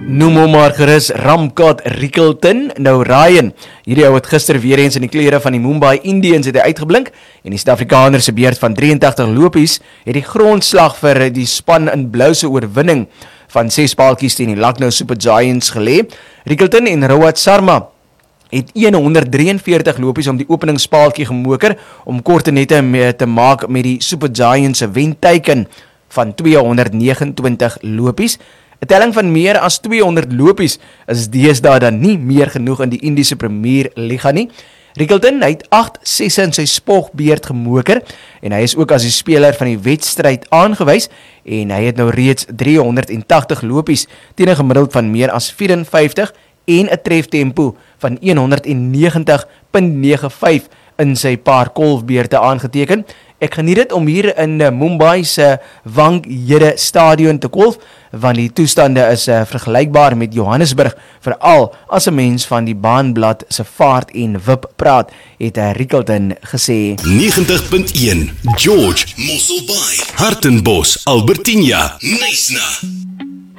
Noem hom maar gerus Ramkat Rickelton. Nou Ryan, hierdie ou het gister weer eens in die klere van die Mumbai Indians het hy uitgeblink en die Suid-Afrikaner se beurt van 83 lopies het die grondslag vir die span in blou se oorwinning van 6 paaltjies teen die Lucknow Super Giants gelê. Rickelton en Rohit Sharma het 143 lopies om die openingspaaltjie gemoker om korte nette te maak met die Super Giants se wenteiken van 229 lopies. 'n Telling van meer as 200 lopies is deesdae dan nie meer genoeg in die Indiese Premier Liga nie. Rickelton het 8 sesse in sy spogbeurt gemoker en hy is ook as die speler van die wedstryd aangewys en hy het nou reeds 380 lopies teen 'n gemiddeld van meer as 54 en 'n treftempo van 190.95 in sy paar kolfbeurte aangeteken. Ek geniet dit om hier in Mumbai se Wankhede Stadion te kolf, want die toestande is vergelykbaar met Johannesburg, veral as 'n mens van die baanblad se vaart en wip praat, het Rickelton gesê. 90.1 George Mosselbaai, Hartenbos, Albertina, Knysna.